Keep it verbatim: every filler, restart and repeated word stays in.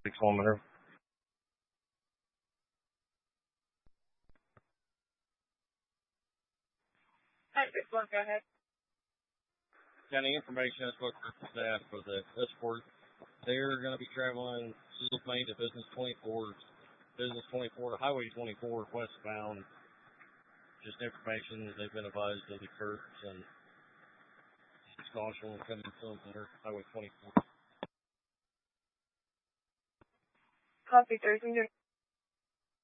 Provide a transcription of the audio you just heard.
six kilometer. Hi, six one, go ahead. Got any information I spoke with the staff for the escort. They're going to be traveling South Main to Business twenty-four, Business twenty-four, Highway twenty-four westbound. Just information that they've been advised of the curbs and caution coming from there, Highway twenty-four. Copy, Thursday.